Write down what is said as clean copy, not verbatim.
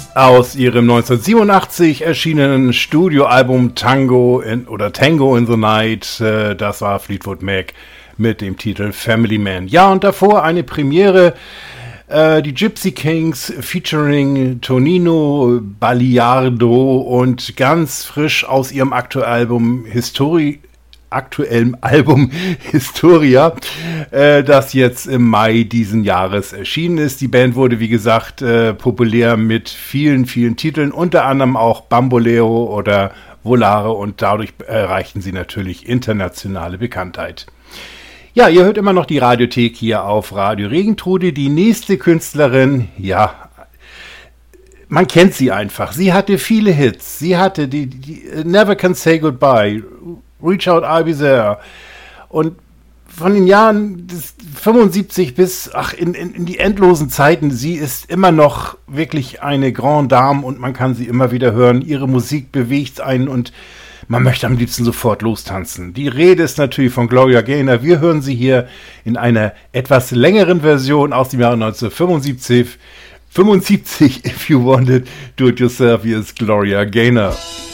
Aus ihrem 1987 erschienenen Studioalbum Tango in the Night, das war Fleetwood Mac mit dem Titel Family Man. Ja, und davor eine Premiere, die Gypsy Kings featuring Tonino Baliardo und ganz frisch aus ihrem aktuellen Album Historia, das jetzt im Mai diesen Jahres erschienen ist. Die Band wurde, wie gesagt, populär mit vielen, vielen Titeln, unter anderem auch Bamboleo oder Volare, und dadurch erreichten sie natürlich internationale Bekanntheit. Ja, ihr hört immer noch die Radiothek hier auf Radio Regentrude. Die nächste Künstlerin, ja, man kennt sie einfach. Sie hatte viele Hits. Sie hatte die Never Can Say Goodbye, Reach Out, I'll Be There. Und von den Jahren 75 bis in die endlosen Zeiten, sie ist immer noch wirklich eine Grande Dame und man kann sie immer wieder hören. Ihre Musik bewegt einen und man möchte am liebsten sofort lostanzen. Die Rede ist natürlich von Gloria Gaynor. Wir hören sie hier in einer etwas längeren Version aus dem Jahre 1975. If You Want It, Do It Yourself. Hier ist Gloria Gaynor.